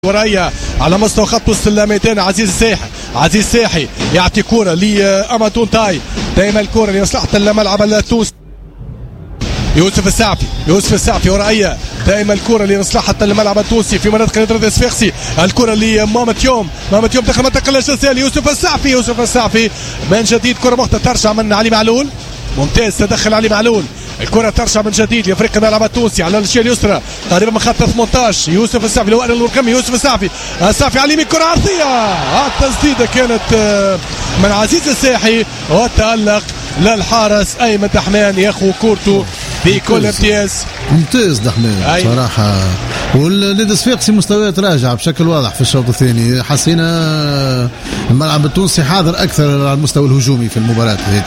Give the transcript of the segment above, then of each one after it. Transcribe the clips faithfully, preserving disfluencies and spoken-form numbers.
وريا على مستوى خط وسط الميدان. عزيز الساحي عزيز الساحي يعطي كرة لأماتون تاي، دائما الكرة لمصلحة الملعب التونسي. يوسف السعفي يوسف السعفي ورأيه دائما الكرة لمصلحة الملعب التونسي في منطقة نادي الصفاقسي. الكرة لمامت يوم مامت يوم داخل منطقة الجزائر. يوسف السعفي يوسف السعفي من جديد كرة مخطئة ترجع من علي معلول. ممتاز تدخل علي معلول. الكرة ترجع من جديد لفريق الملعب التونسي على الجهة اليسرى قريبا من خط ثمانية عشر. يوسف السعفي لو الرقمي يوسف السعفي السعفي على اليمين كرة عرضية. التسديدة كانت من عزيز الساحي والتألق للحارس أيمن دحمان ياخذ كورته بكل امتياز. ممتاز دحمان صراحة. والنادي الصفاقسي مستويات راجعة بشكل واضح في الشوط الثاني. حسينا الملعب التونسي حاضر أكثر على المستوى الهجومي في المباراة هذه.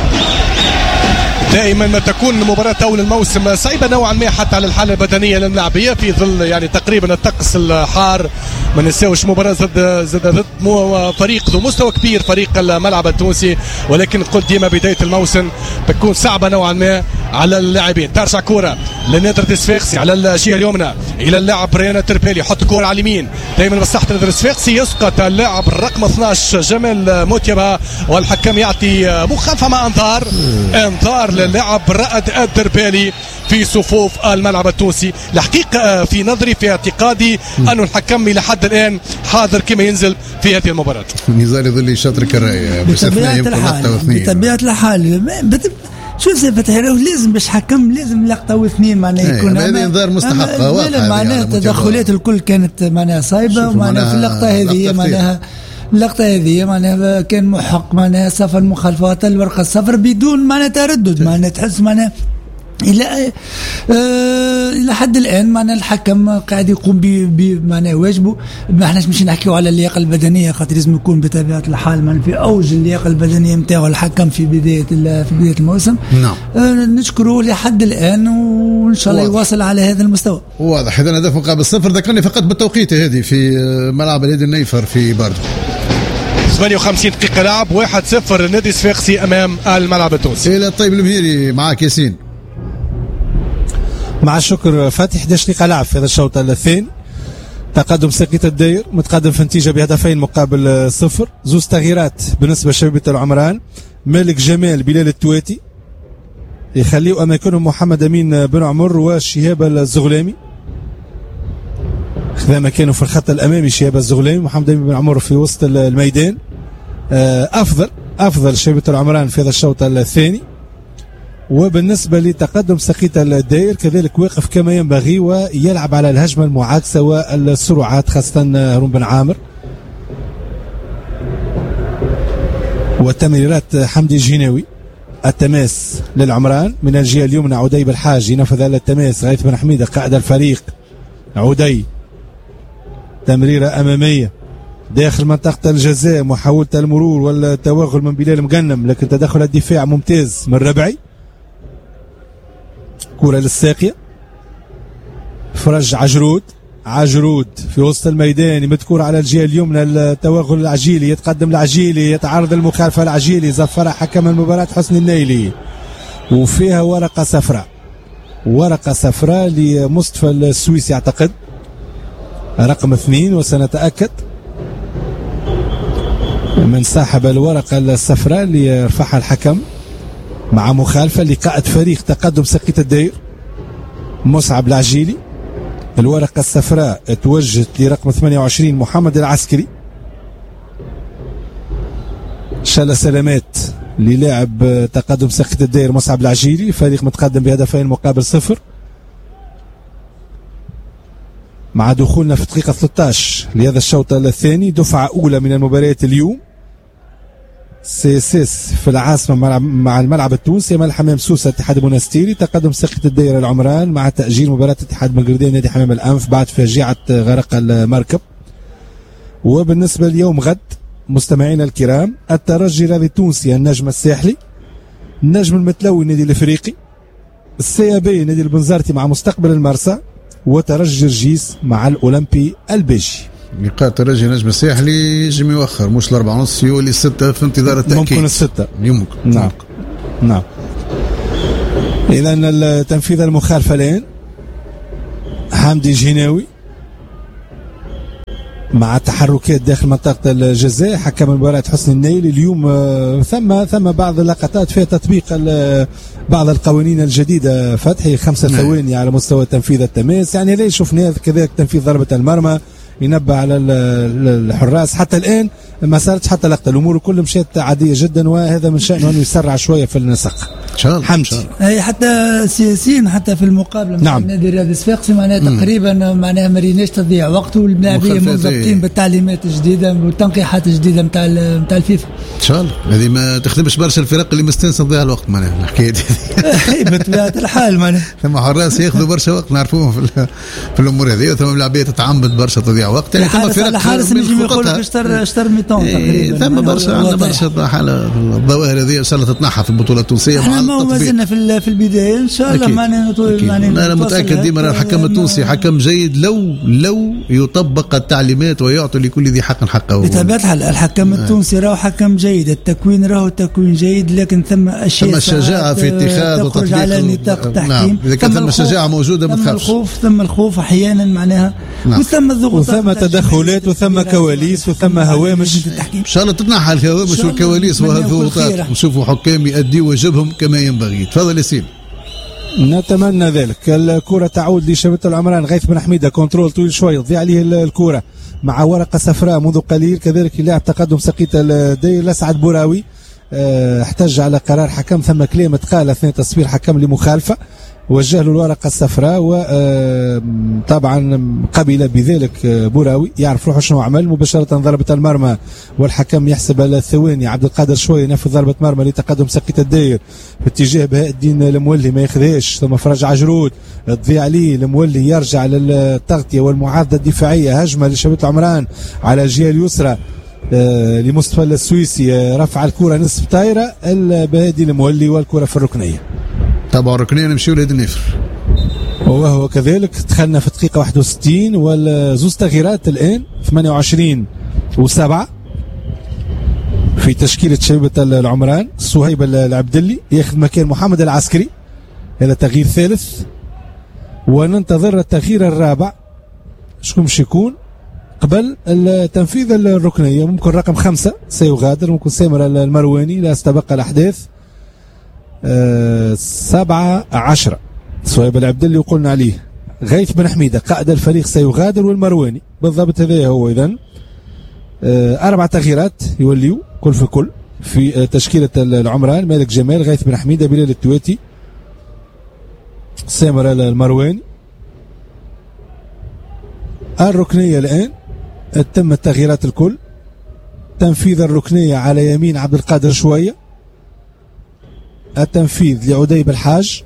دائما ما تكون مباراة أول الموسم صعيبة نوعا ما حتى على الحالة البدنية للاعبية في ظل يعني تقريبا الطقس الحار. ما نساوش مباراة زد زد ضد فريق ذو مستوى كبير فريق الملعب التونسي، ولكن قلت ديما بداية الموسم تكون صعبة نوعا ما على اللاعبين. ترجع كرة لنادي الصفاقسي على الجهة اليمنى إلى اللاعب ريان التربالي، يحط كرة على اليمين دائما مصلحة نادي الصفاقسي. يسقط اللاعب الرقم اثني عشر جمال موتيبا والحكم يعطي مخالفة مع انذار انذار للاعب رائد التربالي في صفوف الملعب التونسي. الحقيقة في نظري في اعتقادي أن الحكم إلى حد الآن حاضر كما ينزل في هذه المباراة. نزال يظل شاطرك الرأي بطبيعة الحال بطبيعة الحال شوف زي فتحي لازم باش حكم لازم لقطه واثنين معناها يكون هذه انذار مستحقه واضحه. معناها التدخلات الكل كانت معناها صايبه، ومعناها في اللقطه هذه معناها اللقطه هذه معناها كان محق معناها صفر المخالفات الورقه الصفر بدون معناها تردد. معناها تحس معناها الى آه الى حد الان معنا الحكم قاعد يقوم بمعنى واجبه. ما احناش مش نحكيو على اللياقه البدنيه خاطر لازم يكون بطبيعه الحال من في اوج اللياقه البدنيه نتاعو الحكم في بدايه في بدايه الموسم. نعم آه نشكره لحد الان وان شاء الله يواصل على هذا المستوى. واضح. اذا هدف مقابل صفر. ذكرني فقط بالتوقيت هذه في ملعب نادي النيفر في باردو. ثمانية وخمسين دقيقه لعب واحد صفر نادي الصفاقسي امام الملعب التونسي. الى الطيب المهيري معك ياسين. مع الشكر فتحي. أحد عشر دقيقة لعب في هذا الشوط الثاني. تقدم ساقية الداير متقدم في نتيجة بهدفين مقابل صفر. زوز تغييرات بالنسبة لشبيبة العمران. مالك جمال بلال التواتي يخليوا أماكنهم محمد أمين بن عمر وشهاب الزغلامي. خذا مكانه في الخط الأمامي شهاب الزغلامي محمد أمين بن عمر في وسط الميدان. أفضل أفضل شبيبة العمران في هذا الشوط الثاني. وبالنسبة لتقدم سقية الدائر كذلك واقف كما ينبغي ويلعب على الهجمة المعاكسة والسرعات خاصة هارون بن عامر. وتمريرات حمدي الجناوي. التماس للعمران من الجهة اليمنى عدي بالحاج ينفذ على التماس. غايث بن حميدة قائد الفريق. عدي تمريرة أمامية داخل منطقة الجزاء محاولة المرور والتوغل من بلال مقنم، لكن تدخل الدفاع ممتاز من ربعي. كرة للساقية فرج عجرود عجرود في وسط الميدان يمد كرة على الجهة اليمنى. التوغل العجيلي يتقدم العجيلي يتعرض المخالفة العجيلي زفر حكم المباراة حسن النيلي وفيها ورقة صفراء ورقة صفراء لمصطفى السويسي اعتقد رقم اثنين وسنتأكد من صاحب الورقة الصفراء اللي يرفعها الحكم مع مخالفة لقائد فريق تقدم سقية الدائر مصعب العجيلي. الورقة الصفراء توجهت لرقم ثمانية وعشرين محمد العسكري. شال سلامات للاعب تقدم سقية الدائر مصعب العجيلي. فريق متقدم بهدفين مقابل صفر مع دخولنا في دقيقة ثلاثة عشر لهذا الشوط الثاني. دفعة أولى من المباريات اليوم. سي اس اس في العاصمة مع الملعب التونسي مع حمام سوسة اتحاد المنستيري. تقدم سقية الدائرة العمران مع تأجيل مباراة اتحاد بلغردان نادي حمام الأنف بعد فاجعة غرق المركب. وبالنسبة ليوم غد مستمعينا الكرام الترجي الرياضي التونسي النجم الساحلي. النجم المتلوي النادي الافريقي. السي بي نادي البنزرتي مع مستقبل المرسى. وترجي جرجيس مع الأولمبي البيجي. لقاء ترجي نجم الساحلي يجم يوخر مش الأربعة ونص يولي الستة في انتظار التأكيد. ممكن الستة يمكن. نعم نعم. إذا التنفيذ المخالفة الآن حمدي الجناوي مع تحركات داخل منطقة الجزاء. حكم المباراة حسني النيلي. اليوم ثم ثم بعض اللقطات فيها تطبيق بعض القوانين الجديدة. فتحي خمسة ثواني على مستوى تنفيذ التماس، يعني ليش شفنا كذلك تنفيذ ضربة المرمى ينبه على الحراس. حتى الآن ما صارتش حتى لقطة، الأمور كلها مشات عادية جدا، وهذا من شأنه أنه يسرع شوية في النسق. حمدي هي حتى سياسيين حتى في المقابلة مع النادي الرياضي الصفاقسي معناها تقريبا معناها ما ريناش تضيع وقت، واللاعبين منضبطين بالتعليمات الجديدة والتنقيحات الجديدة نتاع نتاع الفيفا. ان شاء الله هذه ما تخدمش برشا الفرق اللي مستانسه تضيع الوقت معناها الحكايه دي. بطبيعة الحال معناها ثم حراس ياخذوا برشا وقت نعرفوهم في, في الامور هذه، ثم لاعبيه تتعمد برشا تضيع وقت. يعني ثم فرق الحارس نجم يقول لك اشتر اشتر ميتون تقريبا. ثم برشا عندنا برشا حاله الظواهر هذه ان شاء الله تتنحى في البطوله التونسيه. احنا ما زلنا في في البدايه ان شاء الله معنا يعني انا متاكد ديما الحكم التونسي حكم جيد لو لو يطبق التعليمات ويعطي لكل ذي حق حقه. بطبيعه الحال الحكم التونسي راهو حكم جيد، التكوين راهو تكوين جيد، لكن ثم اشياء ثم الشجاعه في اتخاذ وتطبيق على نطاق التحكيم. نعم. اذا كان ثم الشجاعه موجوده ما تخافش. ثم الخوف ثم الخوف احيانا معناها. نعم. وثم الضغوطات وثم تدخلات وثم كواليس وثم هوامش. ان شاء الله تتنحى الهوامش والكواليس وهالضغوطات ونشوفوا حكام يؤديوا واجبهم كما ينبغي. تفضل ياسين. نتمنى ذلك. الكرة تعود لشبيبة العمران. غيث بن حميدة كنترول طويل شوي تضيع عليه الكرة مع ورقة صفراء منذ قليل. كذلك لاعب تقدم سقيط الدير لسعد بوراوي احتج على قرار حكم. ثم كلمة قال اثناء تصفير حكم لمخالفة، وجه له الورقة الصفراء، وطبعا قبل بذلك بوراوي يعرف روحه شنو عمل. مباشرة ضربة المرمى والحكم يحسب الثواني. عبد القادر شوي ينفذ ضربة مرمى لتقدم سقيط الداير في اتجاه بهاء الدين المولي، ما ياخذهاش. ثم فرج عجرود تضيع عليه، المولي يرجع للتغطية والمعادلة الدفاعية. هجمة لشبيبة العمران على الجهة اليسرى آه لمصطفى السويسي. آه رفع الكرة نصف طايرة بهاء الدين المولي والكرة في الركنية. طبعا الركنية نمشيو لهذا النفر، وهو كذلك دخلنا في دقيقة واحد وستين والزوز تغييرات الآن ثمانية وعشرين وسبعة في تشكيلة شبيبة العمران. صهيب العبدلي ياخذ مكان محمد العسكري، هذا تغيير ثالث، وننتظر التغيير الرابع شكون باش يكون قبل تنفيذ الركنية. ممكن رقم خمسة سيغادر، ممكن سامر المرواني لا استبق الأحداث. أه سبعة عشرة صهيب العبدلي وقلنا عليه. غيث بن حميدة قائد الفريق سيغادر، والمرواني بالضبط هذا هو. إذن أه أربع تغييرات يوليوا كل في كل في أه تشكيلة العمران. مالك جمال، غيث بن حميدة، بلال التواتي، سامر المرواني. الركنية الآن تم التغييرات الكل. تنفيذ الركنية على يمين عبد القادر شوية، التنفيذ لعديب الحاج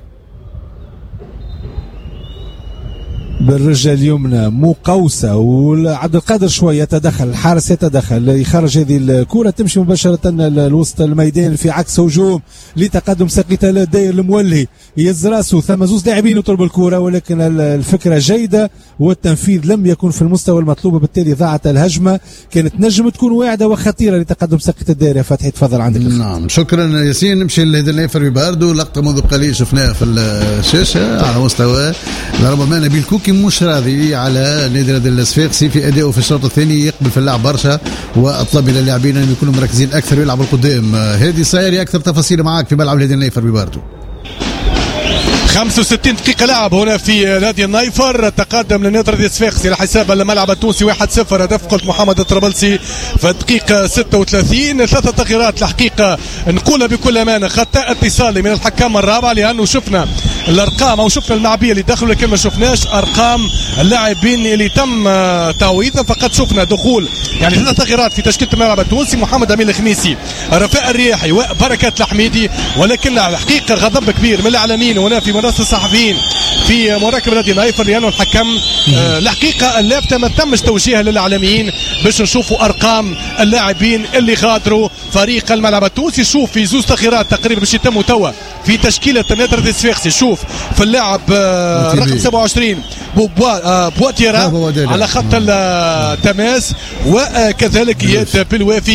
بالرجل اليمنى مقوسة، وعبد القادر شوية يتدخل، الحارس يتدخل يخرج هذه الكرة تمشي مباشرة لوسط الميدان في عكس هجوم لتقدم سقيط الداير المولي يهز راسه. ثم زوز لاعبين يطلبوا الكرة، ولكن الفكرة جيدة والتنفيذ لم يكن في المستوى المطلوب، بالتالي ضاعت الهجمة. كانت نجم تكون واعدة وخطيرة لتقدم سقيط الداير. يا فتحي تفضل عندك. نعم شكرا ياسين. نمشي لهذا النيفر باردو، لقطة منذ قليل شفناها في الشاشة على مستوى ربما نبيل كوكي مش راضي على نادي الصفاقسي في ادائه في الشوط الثاني، يقبل في اللعب برشا واطلب الى اللاعبين ان يكونوا مركزين اكثر ويلعبوا القدام. هذه سايري اكثر تفاصيل معك في ملعب نادي النيفر بباردو. خمسة وستين دقيقة لعب هنا في نادي النيفر. تقدم للنادي الصفاقسي على حساب الملعب التونسي واحد صفر. هدف قلت محمد الطرابلسي في الدقيقة ستة وثلاثين. ثلاثة تغييرات الحقيقة نقولها بكل أمانة خطأ اتصالي من الحكام الرابع، لأنه شفنا الأرقام أو شفنا المعبية اللي دخلوا، لكن ما شفناش أرقام اللاعبين اللي تم تعويضهم. فقط شفنا دخول يعني ثلاث تغييرات في تشكيلة الملعب التونسي: محمد أمين الخميسي، رفاء الرياحي، وبركات الحميدي. ولكن الحقيقة غضب كبير من الإعلاميين هنا في منصة الصحفيين في مراكب نادي النيفر، لأنه الحكم آه الحقيقة اللافتة ما تمش توجيهها للإعلاميين باش نشوفوا أرقام اللاعبين اللي غادروا فريق الملعب التونسي. شوف في زوز تغييرات تقريبا باش يتموا توا في تشكيلة النادي الصفاقسي. شوف في اللاعب آه رقم سبعة وعشرين بوا آه بواتيرا على خط التماس، وكذلك اياد بالوافي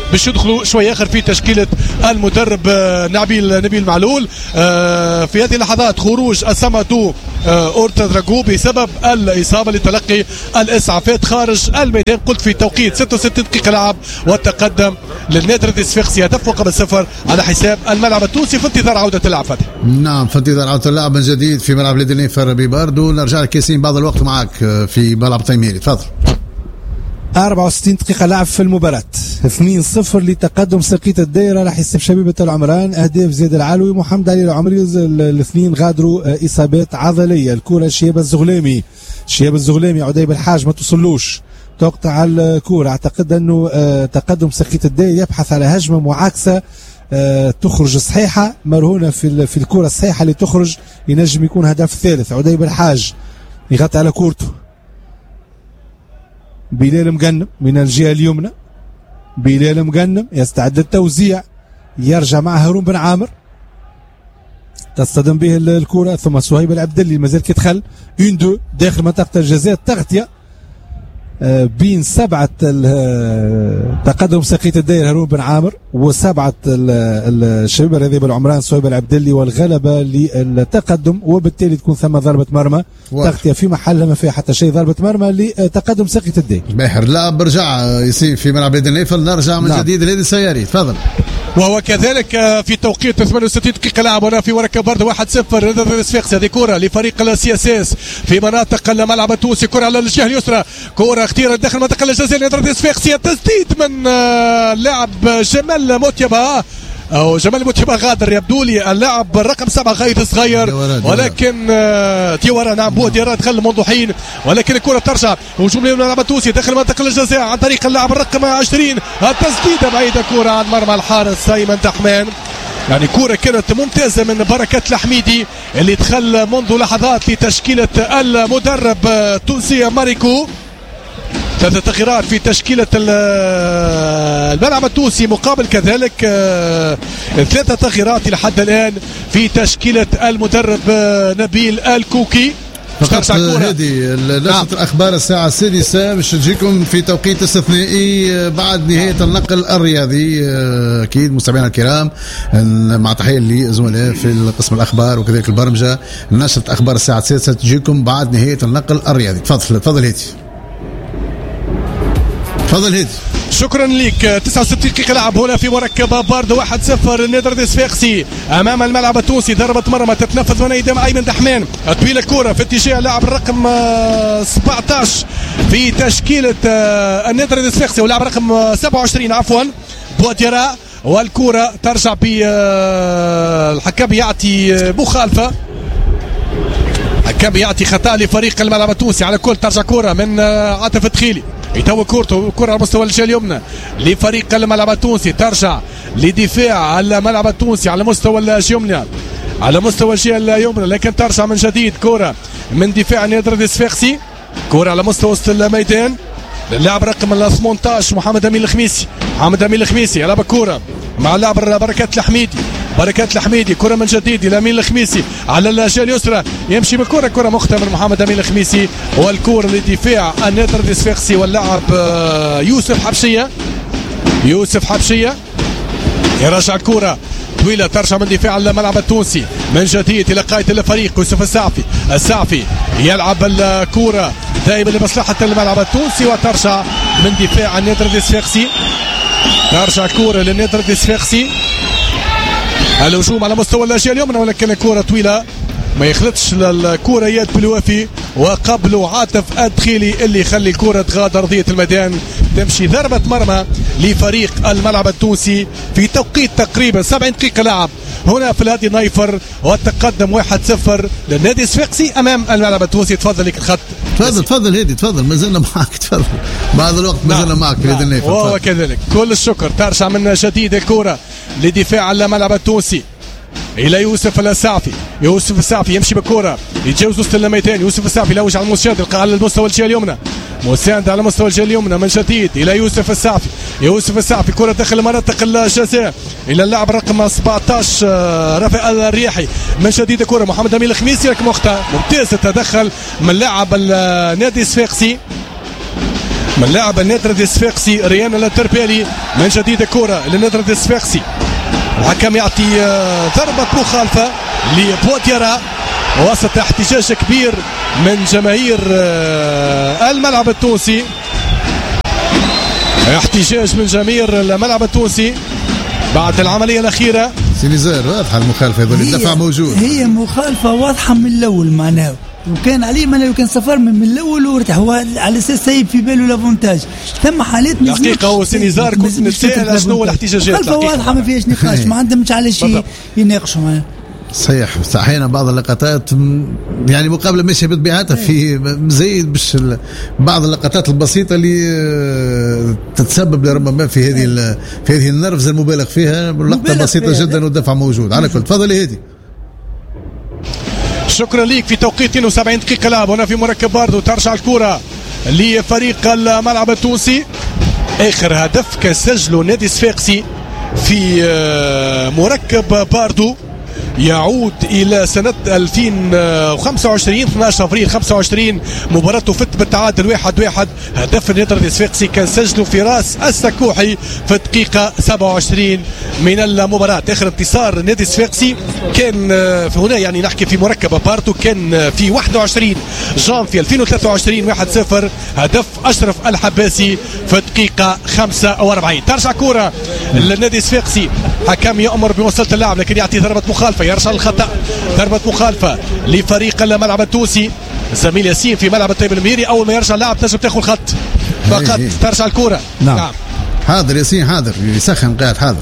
باش يدخلوا شويه اخر في تشكيله المدرب نبيل نبيل معلول. في هذه اللحظات خروج السامادو اورتا دراغو بسبب الاصابه لتلقي الاسعافات خارج الميدان. قلت في توقيت ستة وستين دقيقه لعب والتقدم للنادي الرياضي الصفاقسي هدف مقابل صفر على حساب الملعب التونسي في انتظار عوده اللعب. فتحي نعم في انتظار عوده اللعب من جديد في ملعب نادي النفر بباردو. نرجع لك ياسين بعض الوقت معك في ملعب تيميري. تفضل. أربعة وستين دقيقة لعب في المباراة، اثنين صفر لتقدم سقيط الدائرة على حساب شبيبة العمران. أهداف زياد العلوي محمد علي العمري، الاثنين غادروا إصابات عضلية. الكرة شياب الزغلامي شياب الزغلامي عديب الحاج ما توصلوش، تقطع الكرة. أعتقد أنه تقدم سقيط الدائرة يبحث على هجمة معاكسة تخرج صحيحة مرهونة في في الكرة الصحيحة اللي تخرج ينجم يكون هدف ثالث. عديب الحاج يغطي على كورته. بلال مقنم من الجهة اليمنى، بلال مقنم يستعد للتوزيع، يرجع مع هارون بن عامر، تصطدم به الكرة، ثم صهيب العبدلي مازال كيدخل اون دو داخل منطقة الجزاء. التغطية بين سبعة تقدم سقيط الدائرة هارون بن عامر وسبعة الشباب الرياضي بالعمران صهيب العبدلي، والغلبة للتقدم، وبالتالي تكون ثم ضربة مرمى. تغطية في محلها ما فيها حتى شيء، ضربة مرمى لتقدم سقيط الدائرة. باهر لاعب برجع يصير في ملعب نادي النفر. نرجع من نعم. جديد لهادي السياري. تفضل. وهو كذلك في توقيت ثمانية وستين دقيقة لعب هنا في وركة برد واحد صفر نادي الصفاقسي. هذه كرة لفريق السي اس اس في مناطق الملعب التونسي، كرة على الجهة اليسرى، كرة اختيرت داخل منطقة الجزاء نادي الصفاقسي. التسديد من اللاعب جمال موتيبا او جمال موتيبا غادر يبدو لي اللاعب الرقم سبعة غايد صغير، ولكن تيوارا نعم بو ديارا دخل منذ حين، ولكن الكرة ترجع هجوم للملعب التونسي داخل منطقة الجزاء عن طريق اللاعب الرقم عشرين. التسديدة بعيدة، كرة عن مرمى الحارس ايمن تحمان. يعني كرة كانت ممتازة من بركات الحميدي اللي دخل منذ لحظات لتشكيلة المدرب التونسي ماريكو. ثلاثة تغييرات في تشكيلة الملعب التونسي مقابل كذلك ثلاثة تغييرات لحد الآن في تشكيلة المدرب نبيل الكوكي. فقط هذه نشرة الأخبار الساعة السادسة باش تجيكم في توقيت استثنائي بعد نهاية النقل الرياضي. أكيد مستمعينا الكرام مع تحية لزملاء في القسم الأخبار وكذلك البرمجة، نشرة أخبار الساعة السادسة تجيكم بعد نهاية النقل الرياضي. تفضل تفضل هيتي. تفضل هيدي. شكرا لك. تسعة وستين دقيقة لعب هنا في مركبة بارد واحد صفر النادي الصفاقسي امام الملعب التونسي. ضربة مرمى تتنفذ من ايدي ايمن دحمان، طويلة كرة في اتجاه اللاعب الرقم سبعة عشر في تشكيلة النادي الصفاقسي واللاعب رقم سبعة وعشرين عفوا بواديرا، والكرة ترجع بالحكم يعطي مخالفة، الحكم يعطي خطأ لفريق الملعب التونسي. على كل ترجع كرة من عاطف الدخيلي، يتوه كورته كرة على مستوى الجهة اليمنى لفريق الملعب التونسي، ترجع لدفاع الملعب التونسي على مستوى الجهة اليمنى على مستوى الجهة اليمنى، لكن ترجع من جديد كرة من دفاع النادي الصفاقسي، كرة على مستوى وسط الميدان اللاعب رقم ثمانية عشر محمد امين الخميسي. محمد امين الخميسي يلعب كرة مع اللاعب بركات الحميدي، بركات الحميدي كرة من جديد الى امين الخميسي على الجهة اليسرى، يمشي بكرة كرة مختة من محمد امين الخميسي، والكرة لدفاع النادي الصفاقسي واللاعب يوسف حبشية. يوسف حبشية يرجع الكرة طويلة ترجع من دفاع الملعب التونسي من جديد الى قائد الفريق يوسف السعفي. السعفي يلعب الكرة دائما لمصلحة الملعب التونسي، وترجع من دفاع النادي الصفاقسي، ترجع الكرة للنادي الصفاقسي. الهجوم على مستوى الجهة اليمنى، ولكن الكرة طويلة ما يخلطش الكرة يد بالوافي، وقبله عاطف الدخيلي اللي يخلي الكرة تغادر ارضية الميدان. تمشي ضربة مرمى لفريق الملعب التونسي في توقيت تقريبا سبعين دقيقة لعب هنا في الهادي النايفر، والتقدم واحد صفر للنادي الصفاقسي امام الملعب التونسي. تفضل لك الخط. تفضل تفضل هيدي تفضل، ما زلنا معك. تفضل بعد الوقت ما زلنا معك في الهادي النايفر. وهو كذلك كل الشكر. ترجع من جديد الكرة لدفاع الملعب التونسي الى يوسف السعفي. يوسف السعفي يمشي بالكرة يتجاوز وسط الميدان. يوسف السعفي يلوج على المساند على المستوى الجهة اليمنى، مساند على مستوى الجهة اليمنى من جديد الى يوسف السعفي. يوسف السعفي كرة داخل مناطق الجزاء الى اللاعب رقم سبعة عشر رافع الرياحي من جديد كرة محمد امين الخميسي، لكن مختار ممتاز التدخل من لاعب النادي الصفاقسي. من لاعب النادي الصفاقسي ريان التربالي. من جديد كرة للنادي الصفاقسي، الحكم يعطي ضربة مخالفة لبوتيرا وسط احتجاج كبير من جماهير الملعب التونسي. احتجاج من جماهير الملعب التونسي بعد العملية الأخيرة. سينيزار واضحة المخالفة، يظل الدفع موجود. هي مخالفة واضحة من الأول معناه، وكان عليه معناه كان سفر من, من الأول وارتاح، هو على أساس سايب في باله لافونتاج. ثم حالات الحقيقة هو سينيزار كنت نتساءل شنو الاحتجاجات. مخالفة واضحة ما فيهاش نقاش، ما عندهمش على شيء يناقشوا معناه. صحيح، احيانا بعض اللقطات يعني مقابله ماشيه بطبيعتها في مزيد باش بعض اللقطات البسيطه اللي تتسبب لربما في هذه في هذه النرفز المبالغ فيها. لقطه بسيطه فيها جدا والدفع موجود. على كل تفضل يا هادي. شكرا ليك. في توقيت اثنين وسبعين دقيقه لعب هنا في مركب باردو. ترجع الكره لفريق الملعب التونسي. اخر هدف كان سجله نادي الصفاقسي في مركب باردو يعود إلى سنة ألفين وخمسة وعشرين اثني عشر أبريل خمسة وعشرين. مباراته فت بالتعادل واحد واحد. هدف النادي الصفاقسي كان سجله في راس السكوحي في الدقيقة سبعة وعشرين من المباراة. آخر انتصار النادي الصفاقسي كان في هنا يعني نحكي في مركب بارتو، كان في واحد وعشرين جانفي ألفين وثلاثة وعشرين واحد صفر. هدف أشرف الحباسي في الدقيقة خمسة وأربعين. ترجع كرة للنادي الصفاقسي، حكم يأمر بوصلة اللاعب لكن يعطي ضربة مخالفة، يرجع الخطأ. ضربة مخالفة لفريق الملعب التونسي. زميل ياسين في ملعب الطيب الميري، أول ما يرجع اللاعب تنجم تاخذ خط فقط. ترجع الكرة. نعم. نعم حاضر ياسين حاضر، يسخن قاعد حاضر.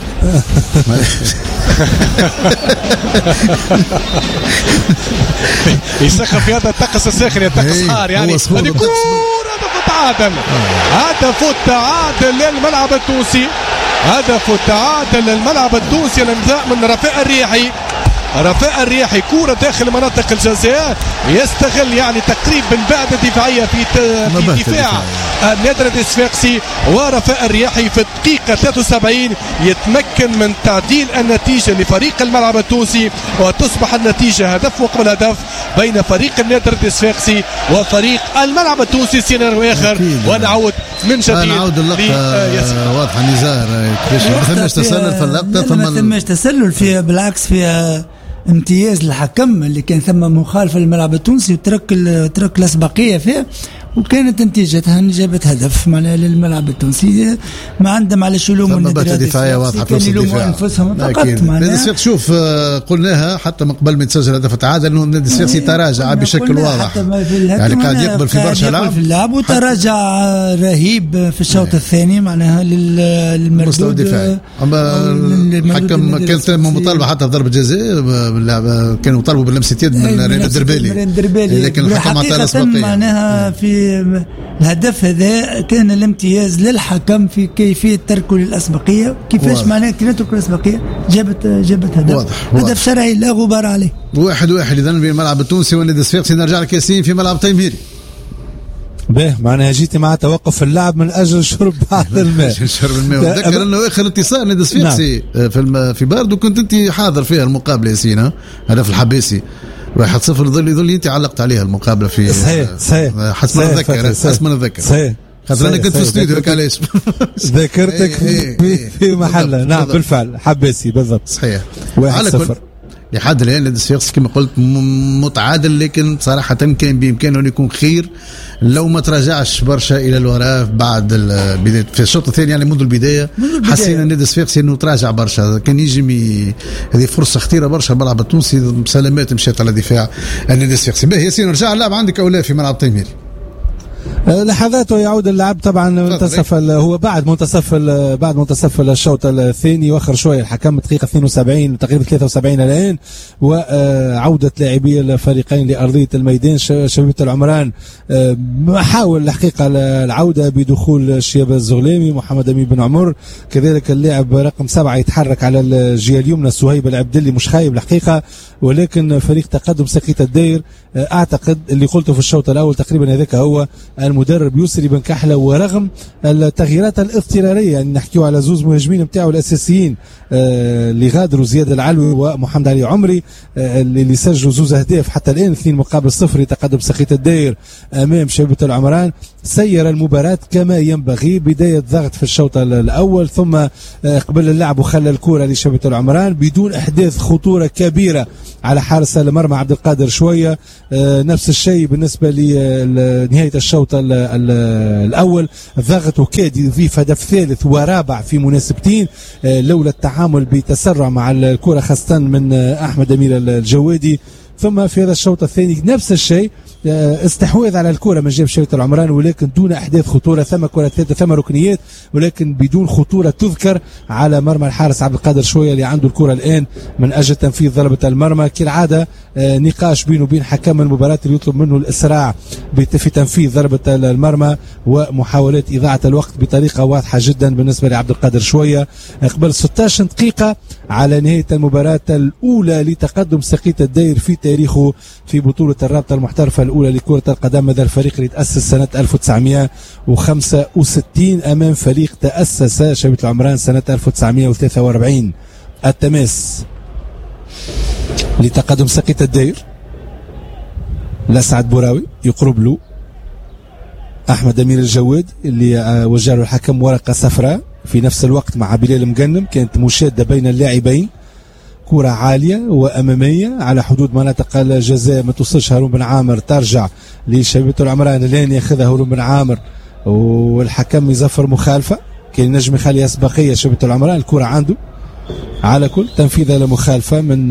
يسخن في هذا الطقس الساخن، الطقس حار يعني. هذه كرة هدف التعادل، هدف التعادل للملعب التونسي، هدف التعادل للملعب التونسي. الامضاء من رفاء الرياحي. رفاء الرياحي كرة داخل مناطق الجزاء، يستغل يعني تقريبا بالبعد الدفاعية في, في دفاع النادي الصفاقسي. ورفاء الرياحي في الدقيقة ثلاثة وسبعين يتمكن من تعديل النتيجة لفريق الملعب التونسي، وتصبح النتيجة هدف مقابل هدف بين فريق النادي الصفاقسي وفريق الملعب التونسي. سيناريو آخر ونعود من جديد. نعود اللقطة واضحة نزار، ما ثماش تسلل في اللقطة، ما ثماش تسلل في بالعكس فيها امتياز للحكم اللي كان ثم مخالفة للملعب التونسي وترك ترك الأسبقية فيه، وكانت نتيجتها جابت هدف معناها للملعب التونسي. ما عندهم على شلوم النتيجة دفاعية واضحة في الدفاع انفسهم فقط. معناها شوف قلناها حتى من قبل ما يتسجل هدف التعادل انه النادي الصفاقسي تراجع بشكل واضح، يعني قاعد يقبل في برشا لعب في اللعب وتراجع رهيب في الشوط الثاني معناها للمستوى الدفاعي. اما الحكم كانت مطالبة حتى ضربة جزاء، كانوا طالبوا بلمسة يد من ريان الدربالي، لكن الحكم عطى الأسبقية. معناها في الهدف هذا كان الامتياز للحكم في كيفية تركه للأسبقية، كيفاش معناها كانت ترك الأسبقية جابت جابت هدف واضح. هدف واضح. شرعي لا غبار عليه. واحد واحد إذن بين الملعب التونسي والنادي الصفاقسي. نرجع لك ياسين في ملعب تيميري. به معناها جيتي مع توقف اللعب من اجل شرب بعض الماء. شرب الماء. اتذكر انه اخر اتصال نادي الصفاقسي نعم. في في باردو كنت انت حاضر فيها المقابله ياسين، هدف الحباسي واحد صفر. ظل يظل انت علقت عليها المقابله في صحيح صحيح حسب ما نتذكر حسب ما نتذكر صحيح خاطر انا كنت في الاستوديو علاش ذاكرتك في, في محلها. نعم بالفعل حباسي بالضبط صحيح. واحد صفر لحد الان نادي الصفاقسي كما قلت متعادل، لكن صراحه كان بامكانه ان يكون خير لو ما تراجعش برشا الى الوراء بعد البدايه في الشوط الثاني. يعني منذ البدايه حسينا النادي الصفاقسي انه تراجع برشا، كان يجي هذه فرصه خطيره برشا الملعب التونسي بسلامات مشات على دفاع النادي الصفاقسي. به ياسين نرجع اللعب عندك او لا في ملعب تيميري؟ لحظات ويعود اللعب طبعا منتصف هو بعد منتصف بعد منتصف الشوط الثاني واخر شويه الحكم دقيقه اثنين وسبعين تقريبا ثلاثة وسبعين الان، وعوده لاعبي الفريقين لارضيه الميدان. شبيبه العمران حاول الحقيقه العوده بدخول شياب الزغلامي محمد امين بن عمر، كذلك اللاعب رقم سبعه يتحرك على الجهه اليمنى سهيب العبدلي مش خايب الحقيقه، ولكن فريق تقدم سقيط الداير اعتقد اللي قلته في الشوط الاول تقريبا هذاك هو المدرب يسري بن كحلة ورغم التغييرات الاضطرارية، يعني نحكيو على زوز مهاجمين نتاعو الأساسيين آه اللي غادروا زياد العلوي ومحمد علي عمري آه اللي سجلوا زوز أهداف حتى الآن اثنين مقابل صفر يتقدم سقيط الداير أمام شبيبة العمران. سير المباراة كما ينبغي، بداية ضغط في الشوط الأول ثم آه قبل اللعب وخلى الكرة لشبيبة العمران بدون إحداث خطورة كبيرة على حارس المرمى عبد القادر شوية. آه نفس الشيء بالنسبة لنهاية الشوط الأول، ضغط وكاد يضيف هدف ثالث ورابع في مناسبتين آه لولا التعامل بتسرع مع الكرة خاصة من آه أحمد أمير الجوادي. ثم في هذا الشوط الثاني نفس الشيء، استحواذ على الكرة من جانب شبيبة العمران ولكن دون احداث خطورة، ثم كرة ثلاثة ثم ركنيات ولكن بدون خطورة تذكر على مرمى الحارس عبد القادر شوية اللي عنده الكرة الآن من أجل تنفيذ ضربة المرمى. كالعادة نقاش بينه وبين حكم المباراة اللي يطلب منه الإسراع في تنفيذ ضربة المرمى ومحاولات إضاعة الوقت بطريقة واضحة جدا بالنسبة لعبد القادر شوية. قبل ستة عشر دقيقة على نهاية المباراة الأولى لتقدم سقيط الداير في تاريخه في بطولة الرابطة المحترفة الأولى لكرة القدم، هذا الفريق اللي تأسس سنة ألف وتسعمائة وخمسة وستين أمام فريق تأسس شبيبة العمران سنة ألف وتسعمائة وثلاثة وأربعين. التماس لتقدم سقيط الداير لسعد بوراوي يقرب له أحمد أمير الجواد اللي وجه له الحكم ورقة صفراء في نفس الوقت مع بلال مقنم. كانت مشادة بين اللاعبين، كرة عالية وأمامية على حدود مناطق الجزاء ما توصلش هارون بن عامر، ترجع لشبيبة العمران الآن ياخذها هارون بن عامر والحكم يزفر مخالفة، كان نجم يخلي أسبقية شبيبة العمران، الكرة عنده على كل تنفيذها لمخالفة من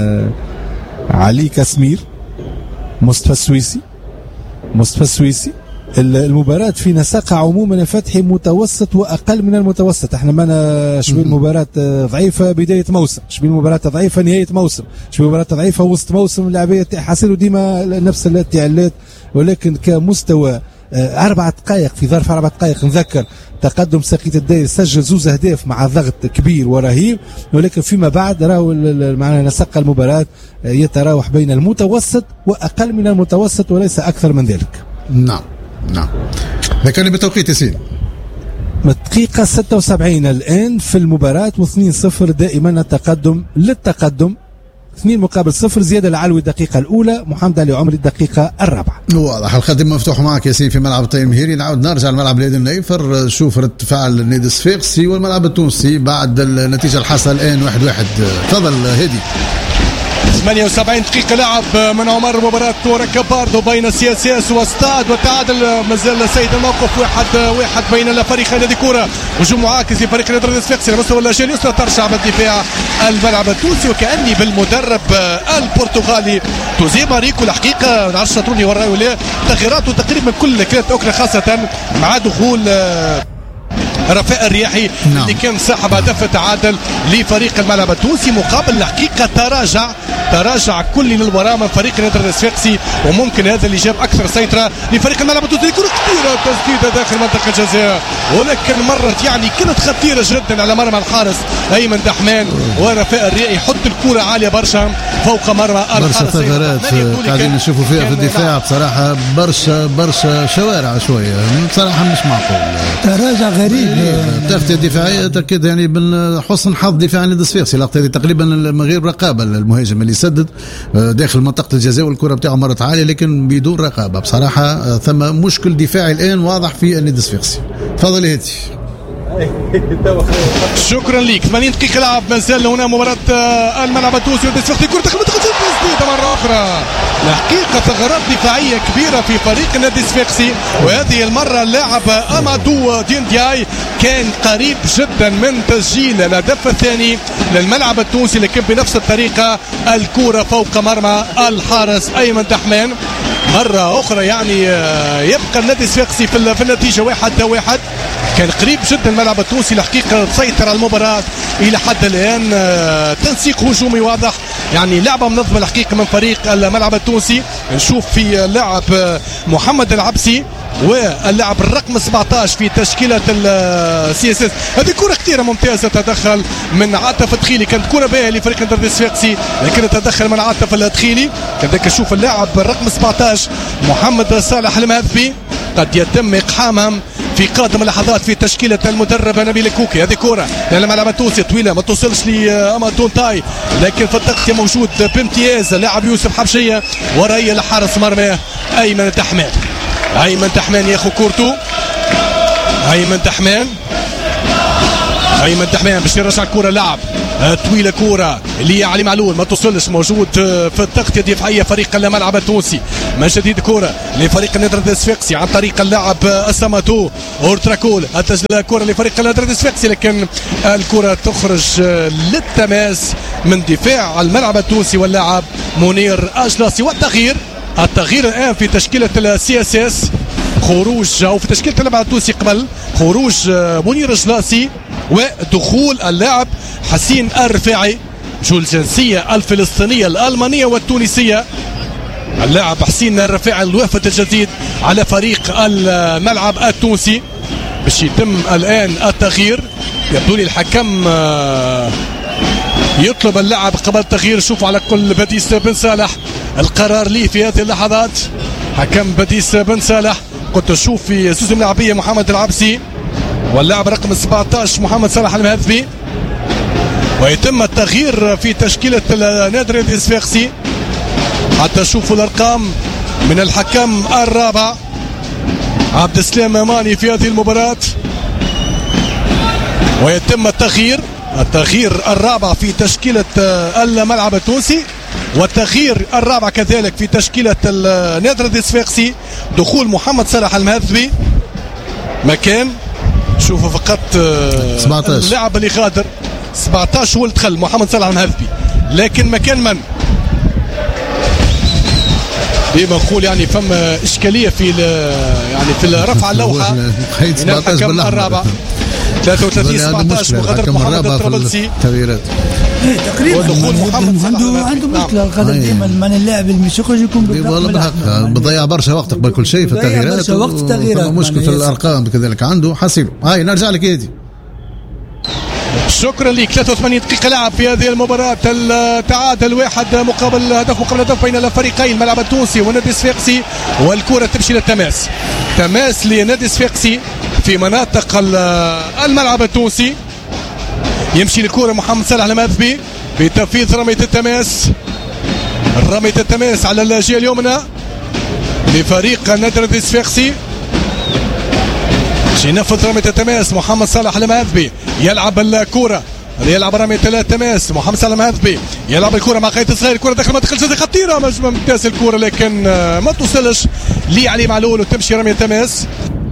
علي كاسمير. مصطفى السويسي مصطفى السويسي المباراة في نساقها عموما الفتحي متوسط وأقل من المتوسط. احنا معنا شبيه مباراة ضعيفة بداية موسم، شبيه مباراة ضعيفة نهاية موسم، شبيه مباراة ضعيفة وسط موسم، اللاعبية حاصلوا ديما نفس التعليلات، ولكن كمستوى أربع دقائق في ظرف أربع دقائق نذكر تقدم سقيط الداير سجل زوز أهداف مع ضغط كبير ورهيب، ولكن فيما بعد راهو معنا نسق المباراة يتراوح بين المتوسط وأقل من المتوسط وليس أكثر من ذلك. نعم نعم. ذكرني بتوقيت ياسين. الدقيقة ستة وسبعين الآن في المباراة واثنين صفر دائما التقدم للتقدم، اثنين مقابل صفر. زيادة العلوي الدقيقة الأولى، محمد علي عمري الدقيقة الرابعة. واضح الخدم مفتوح معك ياسين في ملعب الطيب المهيري. نعود نرجع لملعب النادي النيفر، شوف رد فعل النادي الصفاقسي والملعب التونسي بعد النتيجة الحاصلة الآن واحد واحد. تفضل هادي. ثمانية وسبعين دقيقة لعب من عمر مباراة كورة كاباردو بين سي اس اس واستاد، والتعادل مازال سيد الموقف واحد واحد بين الفريقين. هذه كورة هجوم معاكس لفريق النادي الصفاقسي على مستوى اللاجئ اليسرى، ترجع بالدفاع الملعب التونسي وكأني بالمدرب البرتغالي توزي ماريكو. الحقيقة ما نعرفش شاطروني وراي ولا تغييراته تقريبا كل كانت أخرى خاصة مع دخول رفاء الرياحي نعم. اللي كان صاحب هدف التعادل لفريق الملعب التونسي. مقابل الحقيقة تراجع تراجع كل للوراء من فريق النادي الصفاقسي، وممكن هذا اللي جاب أكثر سيطرة لفريق الملعب التونسي. كرة كبيرة تسديدة داخل منطقة الجزاء، ولكن مرت يعني كانت خطيرة جدا على مرمى الحارس أيمن دحمان، ورفاء الرياحي يحط الكرة عالية برشا فوق مرمى الحارس. برشا ثغرات قاعدين نشوفوا فيها في الدفاع بصراحة، برشا برشا شوارع شوية بصراحة مش معقول. تراجع غريب. التغطية الدفاعية تأكد يعني من حسن حظ دفاع النادي الصفاقسي. اللقطة هذه تقريبا من غير رقابة، المهاجم اللي سدد داخل منطقة الجزاء والكرة بتاعه مرت عالية لكن بدون رقابة. بصراحة ثم مشكل دفاعي الآن واضح في النادي الصفاقسي. تفضل هاتي. شكرا لك. ثمانين دقيقة لعب مازال هنا مباراة الملعب التونسي والصفاقسي. كرة داخل منطقة الجزاء مرة أخرى. الحقيقة ثغرات دفاعية كبيرة في فريق النادي الصفاقسي، وهذه المرة اللاعب أمادو ديندياي كان قريب جدا من تسجيل الهدف الثاني للملعب التونسي، لكن بنفس الطريقة الكرة فوق مرمى الحارس أيمن دحمان. مرة أخرى يعني يبقى النادي الصفاقسي في النتيجة واحد واحد. كان قريب جدا الملعب التونسي الحقيقة تسيطر على المباراة إلى حد الآن. تنسيق هجومي واضح، يعني لعبة منظمة الحقيقة من فريق الملعب التونسي. نشوف في اللاعب محمد العبسي واللاعب الرقم سبعة عشر في تشكيلة السي اس اس. هذه كرة كثيرة ممتازة، تدخل من عاطف الدخيلي، كانت كرة باهية لفريق النادي الصفاقسي لكن تدخل من عاطف الدخيلي. كذلك نشوف اللاعب الرقم سبعة عشر محمد صالح المهذبي قد يتم إقحامهم في قادم اللحظات في تشكيلة المدرب نبيل كوكي. هذه كرة للملعب التونسي طويلة ما توصلش لأمادون تاي، لكن في التغطية موجود بامتياز لاعب يوسف حبشية ورأي لحارس مرمى أيمن تحمان. أيمن تحمان ياخذ كورته، أيمن تحمان أيمن تحمان باش يرجع الكرة لعب طويلة، كرة اللي علي معلول ما توصلش، موجود في التغطية الدفاعية فريق الملعب التونسي. من جديد كرة لفريق النادي الصفاقسي عن طريق اللاعب اساماتو اورتراكول، اتجه الكرة لفريق النادي الصفاقسي لكن الكرة تخرج للتماس من دفاع الملعب التونسي واللاعب منير اجلاسي. والتغيير التغيير الان في تشكيلة السي اس اس، خروج او في تشكيلة الملعب التونسي قبل خروج منير اجلاسي ودخول اللاعب حسين الرفاعي ذو الجنسية الفلسطينية الألمانية والتونسية. اللاعب حسين الرفاعي الوافد الجديد على فريق الملعب التونسي باش يتم الآن التغيير. يبدو لي الحكم يطلب اللاعب قبل التغيير. شوفوا على كل بديس بن صالح القرار لي في هذه اللحظات. حكم بديس بن صالح كنت أشوف في زوز ملاعبية محمد العبسي واللاعب رقم سبعة عشر محمد صلاح المهذبي، ويتم التغيير في تشكيلة النادي الصفاقسي حتى نشوفوا الأرقام من الحكم الرابع عبد السلام ماماني في هذه المباراة. ويتم التغيير التغيير الرابع في تشكيلة الملعب التونسي والتغيير الرابع كذلك في تشكيلة النادي الصفاقسي. دخول محمد صلاح المهذبي مكان شوفوا فقط اللاعب اللي غادر سبعة عشر هو اللي دخل محمد صلاح المهذبي، لكن مكان من ديما نقول يعني فما اشكاليه في يعني في رفع اللوحه من الحكم الرابع ثلاثة وثلاثين سبعة عشر مغادرة محمد الطرابلسي تغييرات تقريبا عنده عنده مشكله القدر ديما من اللاعب اللي مش يخرج يكون بالضبط بضيع برشا وقت قبل كل شيء في التغييرات، برشا وقت التغييرات مشكله في الارقام كذلك عنده حسيله. هاي نرجع لك يدي. شكرا لك. ثلاثة وثمانين دقيقة لعب في هذه المباراة، التعادل واحد مقابل هدف مقابل هدف بين الفريقين الملعب التونسي والنادي الصفاقسي، والكرة تمشي للتماس تماس لنادي الصفاقسي في مناطق الملعب التونسي. يمشي الكرة محمد صالح المهذبي بتنفيذ رمية التماس، رمية التماس على الجهة اليمنى لفريق النادي الصفاقسي. ينفذ رمية التماس محمد صالح المهذبي، يلعب الكرة يلعب رمية التماس محمد صالح المهذبي، يلعب الكرة مع خيط صغير، الكرة داخل منطقة الجزاء خطيرة ممتاز الكرة لكن ما توصلش لعلي معلول وتمشي رمية التماس.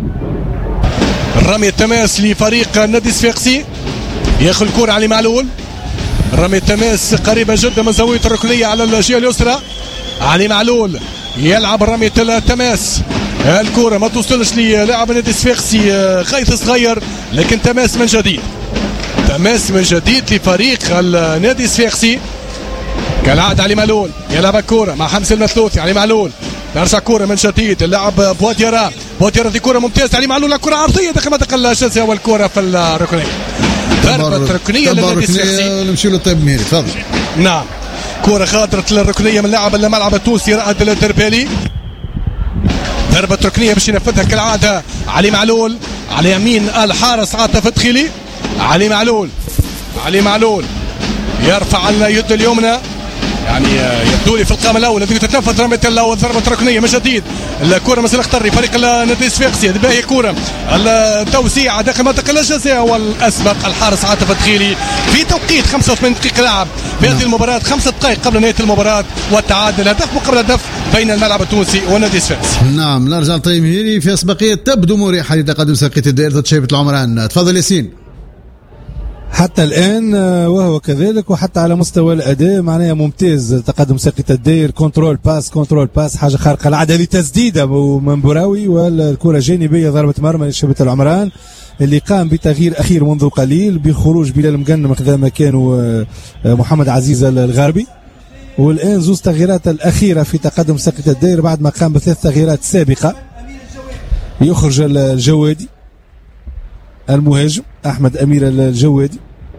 رمية التماس لفريق النادي الصفاقسي، ياخذ الكرة علي معلول، رمية التماس قريبة جدا من زاوية الركنية على الجهة اليسرى. علي معلول يلعب رمية التماس، الكرة ما توصلش للاعب النادي الصفاقسي خيط صغير لكن تماس من جديد تماس من جديد لفريق النادي الصفاقسي. كالعادة علي معلول يلعب الكرة مع حمزة المثلوثي، علي معلول يرجع كرة من جديد اللاعب بواديرا، بواديرا دي كرة ممتازة، علي معلول كرة عرضية داخل منطقة الجزاء والكرة في الركنية، ضربة ركنية للنادي الصفاقسي. نمشي له طيب ميري تفضل. نعم كرة خاطرة للركنية من لاعب الملعب التونسي رائد الدربالي، ضربة ركنية باش ينفذها كالعادة علي معلول على يمين الحارس عاطف الدخيلي. علي معلول علي معلول يرفع اليد اليمنى، يعني يبدو لي في القائمة الأولى التي تتنفذ رمية الأول ضربة ركنية من جديد. الكرة مسألة اختار فريق النادي الصفاقسي، هذه باهي كرة التوسيع داخل منطقة الجزاء والأسبق الحارس عاطف الدخيلي في توقيت خمسة وثمانين دقيقة لعب في هذه المباراة، خمسة دقائق قبل نهاية المباراة والتعادل هدف مقابل هدف بين الملعب التونسي والنادي الصفاقسي. نعم نرجع لطيب مهيري في أسبقية تبدو مريحة لتقدم ساقية الدائرة ضد شيبة العمران. تفضل ياسين. حتى الآن وهو كذلك، وحتى على مستوى الأداء معناها ممتاز. تقدم ساقية الداير، كنترول باس كنترول باس حاجة خارقة العادة لتسديدة من براوي، والكرة جانبية ضربة مرمى لشبة العمران اللي قام بتغيير أخير منذ قليل بخروج بلال مقنم خذا مكانه محمد عزيز الغربي. والآن زوز تغييرات الأخيرة في تقدم ساقية الداير بعد ما قام بثلاث تغييرات سابقة. يخرج الجوادي المهاجم أحمد أمير الجوادي،